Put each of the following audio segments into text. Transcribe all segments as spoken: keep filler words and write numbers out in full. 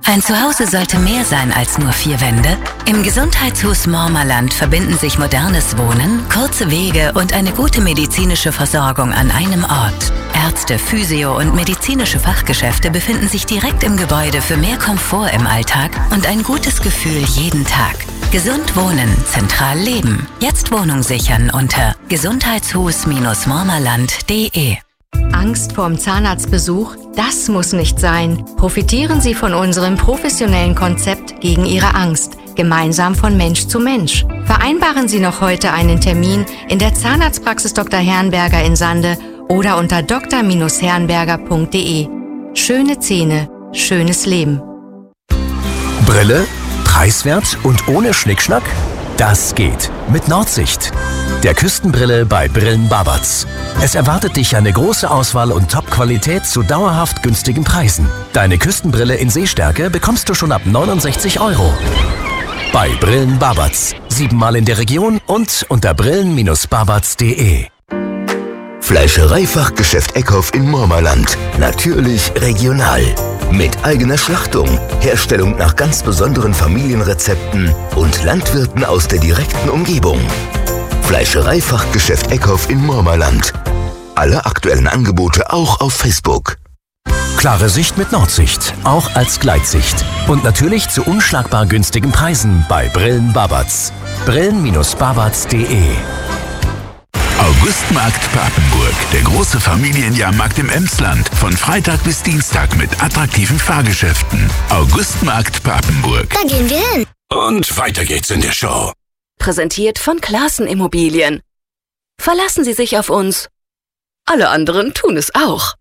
Ein Zuhause sollte mehr sein als nur vier Wände. Im Gesundheitshus Mormerland verbinden sich modernes Wohnen, kurze Wege und eine gute medizinische Versorgung an einem Ort. Ärzte, Physio- und medizinische Fachgeschäfte befinden sich direkt im Gebäude für mehr Komfort im Alltag und ein gutes Gefühl jeden Tag. Gesund wohnen, zentral leben. Jetzt Wohnung sichern unter gesundheitshus Bindestrich mormerland punkt de. Angst vorm Zahnarztbesuch? Das muss nicht sein. Profitieren Sie von unserem professionellen Konzept gegen Ihre Angst. Gemeinsam von Mensch zu Mensch. Vereinbaren Sie noch heute einen Termin in der Zahnarztpraxis Doktor Herrenberger in Sande oder unter d r herrenberger punkt de. Schöne Zähne, schönes Leben. Brille? Preiswert und ohne Schnickschnack? Das geht mit Nordsicht. Der Küstenbrille bei Brillen Babatz. Es erwartet dich eine große Auswahl und Top-Qualität zu dauerhaft günstigen Preisen. Deine Küstenbrille in Sehstärke bekommst du schon ab neunundsechzig Euro. Bei Brillen Babatz. Siebenmal in der Region und unter brillen Bindestrich babatz punkt de. Fleischereifachgeschäft Eckhoff in Mormerland. Natürlich regional. Mit eigener Schlachtung, Herstellung nach ganz besonderen Familienrezepten und Landwirten aus der direkten Umgebung. Fleischereifachgeschäft Eckhoff in Mormerland. Alle aktuellen Angebote auch auf Facebook. Klare Sicht mit Nordsicht, auch als Gleitsicht. Und natürlich zu unschlagbar günstigen Preisen bei Brillen Babatz. brillen Bindestrich babatz punkt de. Augustmarkt Papenburg, der große Familienjahrmarkt im Emsland. Von Freitag bis Dienstag mit attraktiven Fahrgeschäften. Augustmarkt Papenburg. Da gehen wir hin. Und weiter geht's in der Show. Präsentiert von Classen Immobilien. Verlassen Sie sich auf uns. Alle anderen tun es auch.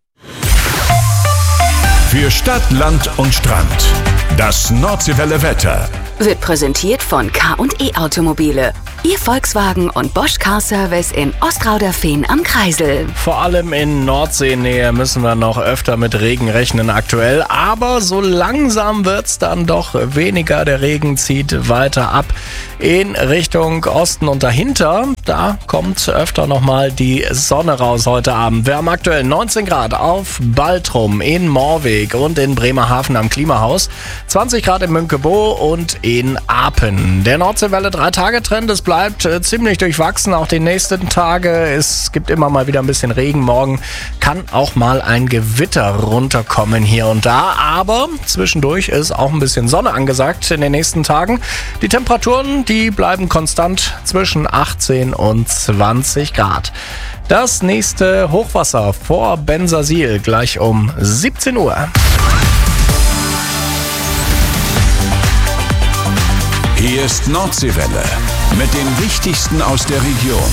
Für Stadt, Land und Strand. Das Nordseewelle Wetter. Wird präsentiert von K und E Automobile. Ihr Volkswagen und Bosch Car Service in Ostrauderfehn am Kreisel. Vor allem in Nordseenähe müssen wir noch öfter mit Regen rechnen aktuell. Aber so langsam wird's dann doch weniger. Der Regen zieht weiter ab in Richtung Osten und dahinter. Da kommt öfter nochmal die Sonne raus heute Abend. Wir haben aktuell neunzehn Grad auf Baltrum, in Moorweg und in Bremerhaven am Klimahaus. zwanzig Grad in Münkebo und in Apen. Der Nordseewelle drei Tage Trend, es bleibt äh, ziemlich durchwachsen, auch die nächsten Tage. Es gibt immer mal wieder ein bisschen Regen. Morgen kann auch mal ein Gewitter runterkommen hier und da. Aber zwischendurch ist auch ein bisschen Sonne angesagt in den nächsten Tagen. Die Temperaturen, die bleiben konstant zwischen achtzehn und zwanzig Grad. Das nächste Hochwasser vor Bensersiel gleich um siebzehn Uhr. Hier ist Nordseewelle mit dem Wichtigsten aus der Region.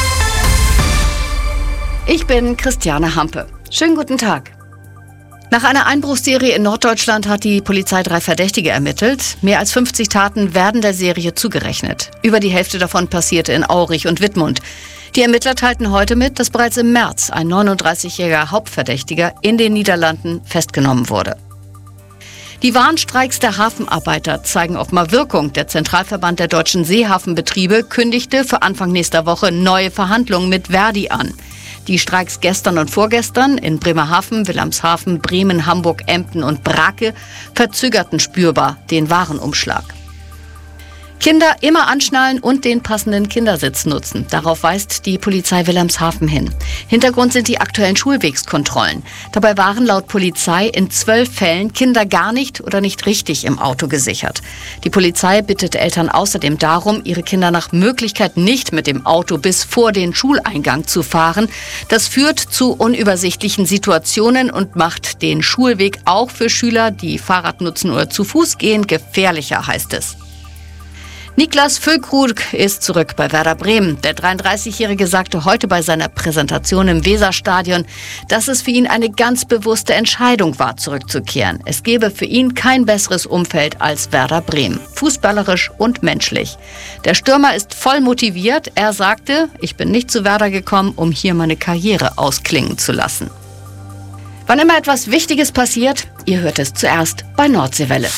Ich bin Christiane Hampe. Schönen guten Tag. Nach einer Einbruchsserie in Norddeutschland hat die Polizei drei Verdächtige ermittelt. Mehr als fünfzig Taten werden der Serie zugerechnet. Über die Hälfte davon passierte in Aurich und Wittmund. Die Ermittler teilten heute mit, dass bereits im März ein neununddreißigjähriger Hauptverdächtiger in den Niederlanden festgenommen wurde. Die Warnstreiks der Hafenarbeiter zeigen offenbar Wirkung. Der Zentralverband der deutschen Seehafenbetriebe kündigte für Anfang nächster Woche neue Verhandlungen mit Verdi an. Die Streiks gestern und vorgestern in Bremerhaven, Wilhelmshaven, Bremen, Hamburg, Emden und Brake verzögerten spürbar den Warenumschlag. Kinder immer anschnallen und den passenden Kindersitz nutzen. Darauf weist die Polizei Wilhelmshaven hin. Hintergrund sind die aktuellen Schulwegskontrollen. Dabei waren laut Polizei in zwölf Fällen Kinder gar nicht oder nicht richtig im Auto gesichert. Die Polizei bittet Eltern außerdem darum, ihre Kinder nach Möglichkeit nicht mit dem Auto bis vor den Schuleingang zu fahren. Das führt zu unübersichtlichen Situationen und macht den Schulweg auch für Schüler, die Fahrrad nutzen oder zu Fuß gehen, gefährlicher, heißt es. Niklas Füllkrug ist zurück bei Werder Bremen. Der dreiunddreißigjährige sagte heute bei seiner Präsentation im Weserstadion, dass es für ihn eine ganz bewusste Entscheidung war, zurückzukehren. Es gebe für ihn kein besseres Umfeld als Werder Bremen, fußballerisch und menschlich. Der Stürmer ist voll motiviert. Er sagte, ich bin nicht zu Werder gekommen, um hier meine Karriere ausklingen zu lassen. Wann immer etwas Wichtiges passiert, ihr hört es zuerst bei Nordseewelle.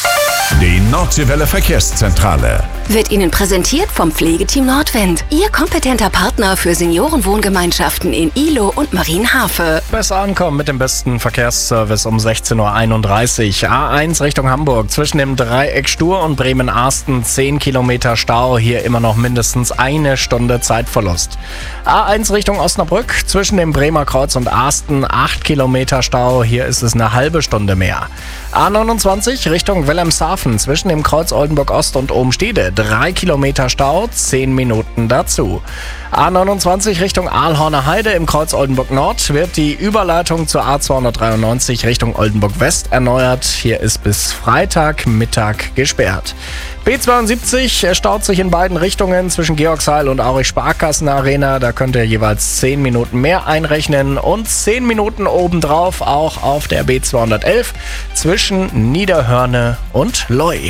Die Nordseewelle Verkehrszentrale wird Ihnen präsentiert vom Pflegeteam Nordwind. Ihr kompetenter Partner für Seniorenwohngemeinschaften in Ihlow und Marienhafe. Besser ankommen mit dem besten Verkehrsservice um sechzehn Uhr einunddreißig. A eins Richtung Hamburg zwischen dem Dreieck Stur und Bremen-Arsten zehn Kilometer Stau. Hier immer noch mindestens eine Stunde Zeitverlust. A eins Richtung Osnabrück zwischen dem Bremer Kreuz und Arsten acht Kilometer Stau. Hier ist es eine halbe Stunde mehr. A neunundzwanzig Richtung Wilhelmshaven zwischen dem Kreuz Oldenburg Ost und Obenstede drei Kilometer Stau, zehn Minuten dazu. A neunundzwanzig Richtung Aalhorner Heide im Kreuz Oldenburg Nord wird die Überleitung zur A zweihundertdreiundneunzig Richtung Oldenburg West erneuert. Hier ist bis Freitagmittag gesperrt. B zweiundsiebzig staut sich in beiden Richtungen zwischen Georgsheil und Aurich Sparkassen Arena. Da könnt ihr jeweils zehn Minuten mehr einrechnen und zehn Minuten obendrauf auch auf der B zweihundertelf zwischen Niederhörne und Loi.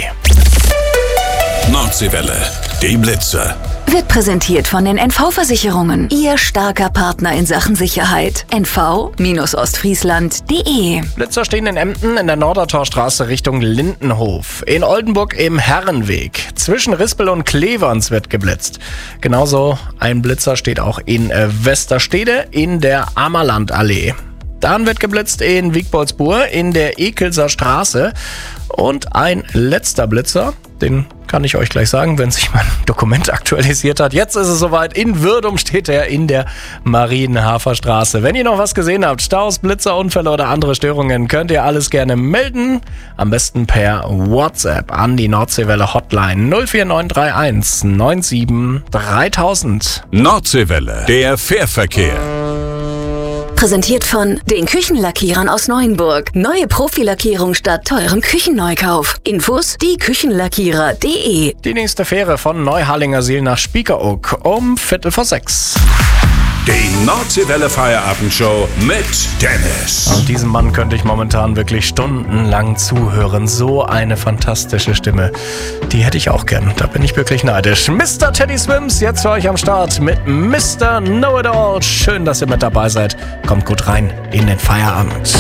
Nordseewelle, die Blitzer. Wird präsentiert von den N V-Versicherungen. Ihr starker Partner in Sachen Sicherheit. N V Ostfriesland punkt de. Blitzer stehen in Emden in der Nordertorstraße Richtung Lindenhof. In Oldenburg im Herrenweg. Zwischen Rispel und Kleverns wird geblitzt. Genauso ein Blitzer steht auch in Westerstede in der Ammerlandallee. Dann wird geblitzt in Wiegboldsburg in der Ekelser Straße. Und ein letzter Blitzer, den kann ich euch gleich sagen, wenn sich mein Dokument aktualisiert hat. Jetzt ist es soweit. In Würdum steht er in der Marienhafer Straße. Wenn ihr noch was gesehen habt, Staus, Blitzer, Unfälle oder andere Störungen, könnt ihr alles gerne melden. Am besten per WhatsApp an die Nordseewelle Hotline null vier neun drei eins neun sieben dreitausend. Nordseewelle, der Fährverkehr. Präsentiert von den Küchenlackierern aus Neuenburg. Neue Profilackierung statt teurem Küchenneukauf. Infos die Küchenlackierer punkt de. Die nächste Fähre von Neuharlingersiel nach Spiekeroog um Viertel vor sechs. Die Nordseewelle Feierabendshow mit Dennis. Und diesem Mann könnte ich momentan wirklich stundenlang zuhören. So eine fantastische Stimme. Die hätte ich auch gern. Da bin ich wirklich neidisch. Mister Teddy Swims, jetzt für euch am Start mit Mister Know-It-All. Schön, dass ihr mit dabei seid. Kommt gut rein in den Feierabend.